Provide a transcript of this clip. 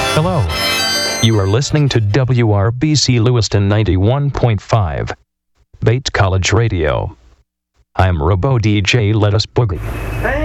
Hello. You are listening to WRBC Lewiston 91.5, Bates College Radio. I'm Robo DJ Let Us Boogie. Hey!